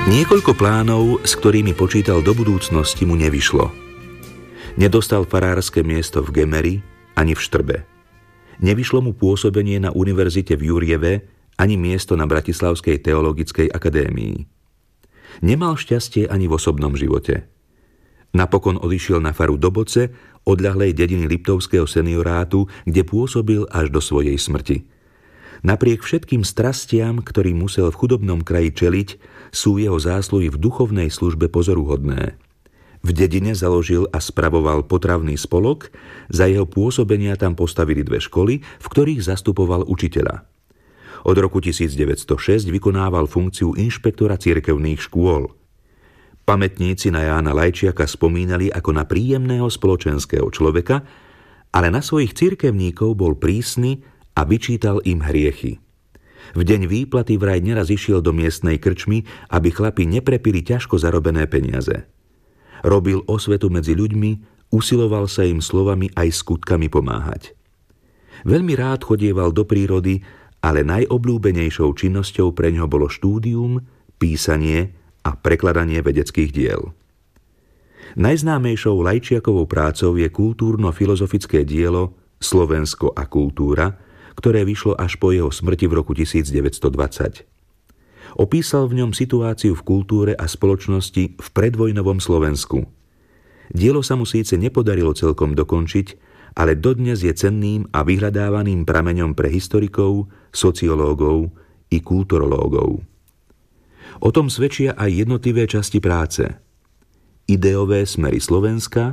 Niekoľko plánov, s ktorými počítal do budúcnosti, mu nevyšlo. Nedostal farárske miesto v Gemeri ani v Štrbe. Nevyšlo mu pôsobenie na univerzite v Jurjeve ani miesto na Bratislavskej teologickej akadémii. Nemal šťastie ani v osobnom živote. Napokon odišiel na faru Doboce, odľahlej dediny Liptovského seniorátu, kde pôsobil až do svojej smrti. Napriek všetkým strastiam, ktorým musel v chudobnom kraji čeliť, sú jeho zásluhy v duchovnej službe pozoruhodné. V dedine založil a spravoval potravný spolok, za jeho pôsobenia tam postavili 2 školy, v ktorých zastupoval učiteľa. Od roku 1906 vykonával funkciu inšpektora cirkevných škôl. Pamätníci na Jána Lajčiaka spomínali ako na príjemného spoločenského človeka, ale na svojich cirkevníkov bol prísny a vyčítal im hriechy. V deň výplaty vraj neraz išiel do miestnej krčmy, aby chlapi neprepili ťažko zarobené peniaze. Robil osvetu medzi ľuďmi, usiloval sa im slovami aj skutkami pomáhať. Veľmi rád chodieval do prírody, ale najobľúbenejšou činnosťou preňho bolo štúdium, písanie a prekladanie vedeckých diel. Najznámejšou Lajčiakovou prácou je kultúrno-filozofické dielo Slovensko a kultúra, ktoré vyšlo až po jeho smrti v roku 1920. Opísal v ňom situáciu v kultúre a spoločnosti v predvojnovom Slovensku. Dielo sa mu síce nepodarilo celkom dokončiť, ale dodnes je cenným a vyhľadávaným prameňom pre historikov, sociológov i kulturológov. O tom svedčia aj jednotlivé časti práce. Ideové smery Slovenska,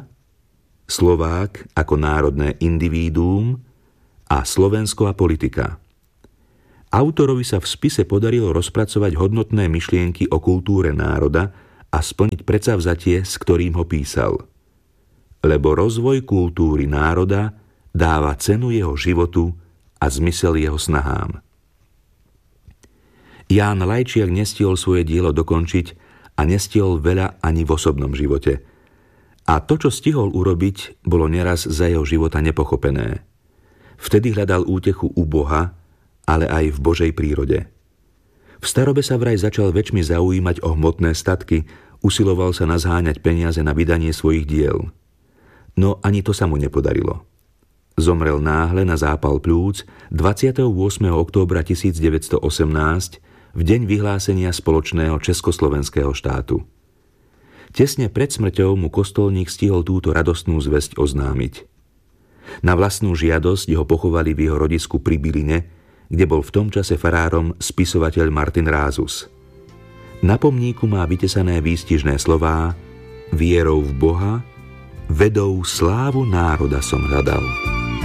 Slovák ako národné individuum a Slovensko a politika. Autorovi sa v spise podarilo rozpracovať hodnotné myšlienky o kultúre národa a splniť predsavzatie, s ktorým ho písal. Lebo rozvoj kultúry národa dáva cenu jeho životu a zmysel jeho snahám. Ján Lajčiak nestihol svoje dielo dokončiť a nestihol veľa ani v osobnom živote. A to, čo stihol urobiť, bolo neraz za jeho života nepochopené. Vtedy hľadal útechu u Boha, ale aj v Božej prírode. V starobe sa vraj začal väčšmi zaujímať o hmotné statky, usiloval sa nazháňať peniaze na vydanie svojich diel. No ani to sa mu nepodarilo. Zomrel náhle na zápal pľúc 28. októbra 1918 v deň vyhlásenia spoločného československého štátu. Tesne pred smrťou mu kostolník stihol túto radostnú zvesť oznámiť. Na vlastnú žiadosť ho pochovali v jeho rodisku pri Biline, kde bol v tom čase farárom spisovateľ Martin Rázus. Na pomníku má vytesané výstižné slová: Vierou v Boha, vedou slávu národa som hľadal.